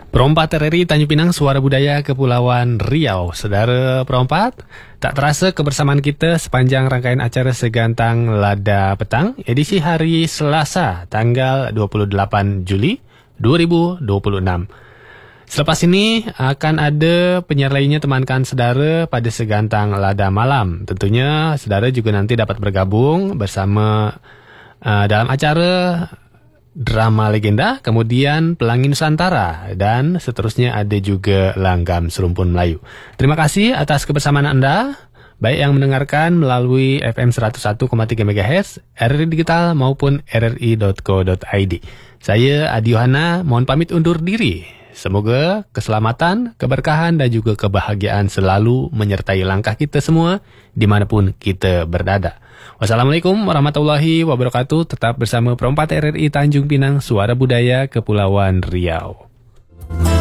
Perompat RRI Tanjung Pinang, Suara Budaya Kepulauan Riau. Saudara perompat, tak terasa kebersamaan kita sepanjang rangkaian acara Segantang Lada Petang, edisi hari Selasa, tanggal 28 Juli 2026. Selepas ini akan ada penyiar lainnya temankan saudara pada Segantang Lada Malam. Tentunya saudara juga nanti dapat bergabung bersama dalam acara Drama Legenda, kemudian Pelangi Nusantara, dan seterusnya ada juga Langgam Serumpun Melayu. Terima kasih atas kebersamaan Anda, baik yang mendengarkan melalui FM 101,3 MHz, RRI Digital maupun rri.co.id. Saya Adi Yohana, mohon pamit undur diri. Semoga keselamatan, keberkahan, dan juga kebahagiaan selalu menyertai langkah kita semua dimanapun kita berada. Wassalamualaikum warahmatullahi wabarakatuh. Tetap bersama Perompat RRI Tanjung Pinang, Suara Budaya Kepulauan Riau.